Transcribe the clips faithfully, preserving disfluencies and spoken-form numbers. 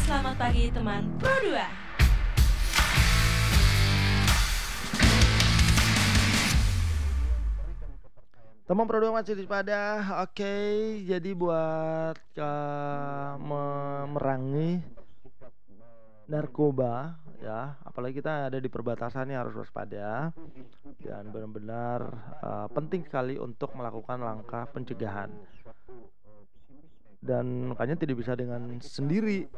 Selamat pagi teman Pro dua. Teman Pro dua masih di pada. Oke, jadi buat uh, memerangi narkoba ya, apalagi kita ada di perbatasan nih, harus waspada dan benar-benar uh, penting sekali untuk melakukan langkah pencegahan. Dan makanya tidak bisa dengan sendiri,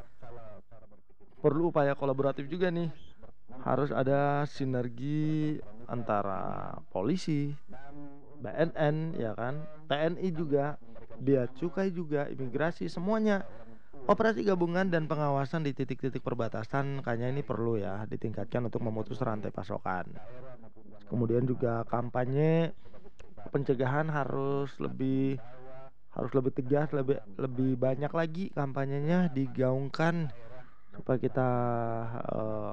perlu upaya kolaboratif juga nih. Harus ada sinergi antara polisi, B N N ya kan, T N I juga, bea cukai juga, imigrasi, semuanya. Operasi gabungan dan pengawasan di titik-titik perbatasan kayaknya ini perlu ya ditingkatkan untuk memutus rantai pasokan. Kemudian juga kampanye pencegahan harus lebih harus lebih tegas, lebih lebih banyak lagi kampanyenya digaungkan supaya kita uh,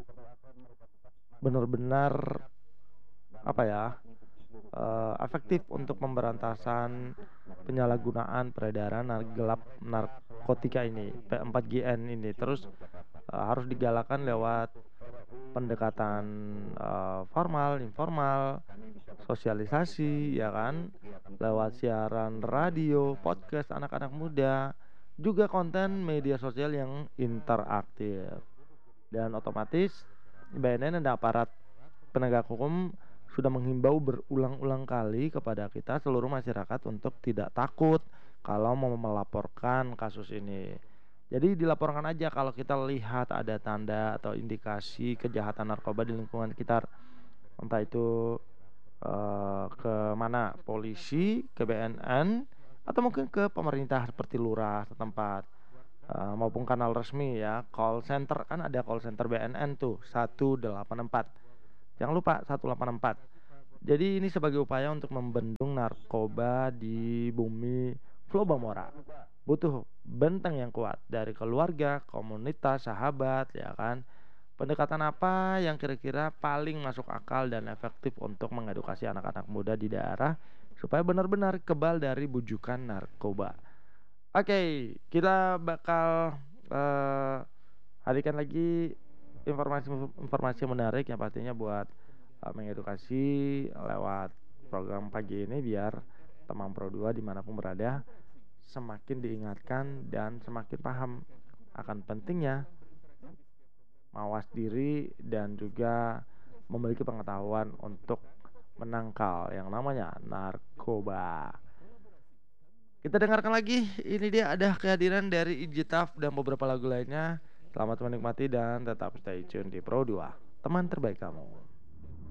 benar-benar apa ya uh, efektif untuk pemberantasan penyalahgunaan peredaran nar- gelap narkotika ini, P empat G N ini. Terus uh, harus digalakan lewat pendekatan uh, formal, informal, sosialisasi ya kan, lewat siaran radio, podcast anak-anak muda, juga konten media sosial yang interaktif. Dan otomatis B N N dan aparat penegak hukum sudah menghimbau berulang-ulang kali kepada kita seluruh masyarakat untuk tidak takut kalau mau melaporkan kasus ini. Jadi dilaporkan aja kalau kita lihat ada tanda atau indikasi kejahatan narkoba di lingkungan kita, entah itu uh, ke mana, polisi, ke B N N, atau mungkin ke pemerintah seperti lurah setempat, uh, maupun kanal resmi ya, call center, kan ada call center B N N tuh satu delapan empat. Jangan lupa satu delapan empat. Jadi ini sebagai upaya untuk membendung narkoba di bumi Flow Bamora. Butuh benteng yang kuat dari keluarga, komunitas, sahabat, ya kan. Pendekatan apa yang kira-kira paling masuk akal dan efektif untuk mengedukasi anak-anak muda di daerah supaya benar-benar kebal dari bujukan narkoba. Oke, kita bakal uh, hadirkan lagi informasi-informasi menarik yang pastinya buat uh, mengedukasi lewat program pagi ini, biar teman Pro dua dimanapun berada semakin diingatkan dan semakin paham akan pentingnya mawas diri dan juga memiliki pengetahuan untuk menangkal yang namanya narkoba. Kita dengarkan lagi, ini dia ada kehadiran dari Ijitaf dan beberapa lagu lainnya. Selamat menikmati dan tetap stay tune di Pro dua, teman terbaik kamu.